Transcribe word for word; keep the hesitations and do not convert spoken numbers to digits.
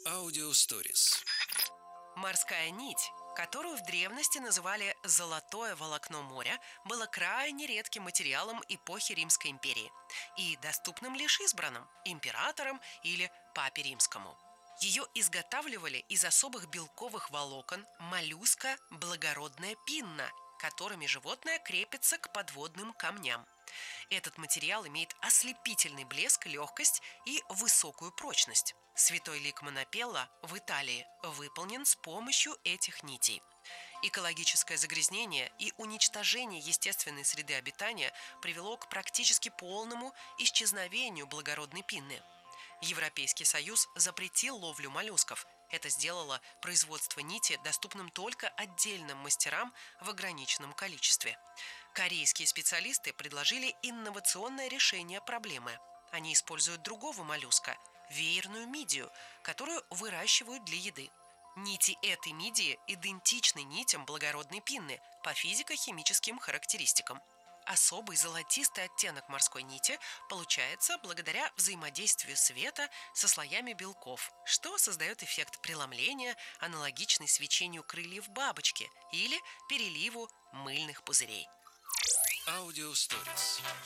Аудиосторис. Морская нить, которую в древности называли «золотое волокно моря», была крайне редким материалом эпохи Римской империи и доступным лишь избранным – императорам или папе римскому. Ее изготавливали из особых белковых волокон моллюска благородная пинна, которыми животное крепится к подводным камням. Этот материал имеет ослепительный блеск, легкость и высокую прочность. Святой лик Монопелло в Италии выполнен с помощью этих нитей. Экологическое загрязнение и уничтожение естественной среды обитания привело к практически полному исчезновению благородной пинны. Европейский Союз запретил ловлю моллюсков. Это сделало производство нити доступным только отдельным мастерам в ограниченном количестве. Корейские специалисты предложили инновационное решение проблемы. Они используют другого моллюска – веерную мидию, которую выращивают для еды. Нити этой мидии идентичны нитям благородной пинны по физико-химическим характеристикам. Особый золотистый оттенок морской нити получается благодаря взаимодействию света со слоями белков, что создает эффект преломления, аналогичный свечению крыльев бабочки или переливу мыльных пузырей. Аудиосторис.